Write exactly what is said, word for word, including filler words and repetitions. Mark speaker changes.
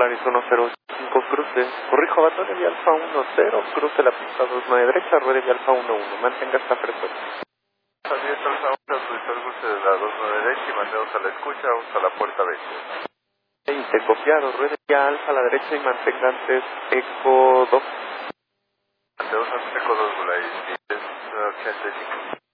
Speaker 1: Polaris uno cero cinco cruce. Corrijo, abandone vía Alfa uno cero, cruce la pista dos nueve derecha, ruede vía Alfa uno uno. Mantenga esta frecuencia.
Speaker 2: También Alfa uno, auditor cruce de la dos nueve derecha y mantenemos a la escucha, vamos a la puerta veinte.
Speaker 1: veinte, copiado, ruede vía Alfa a la derecha y mantenga antes Eco dos.
Speaker 2: Mantenemos antes Eco dos, Volaris diez ochenta y cinco.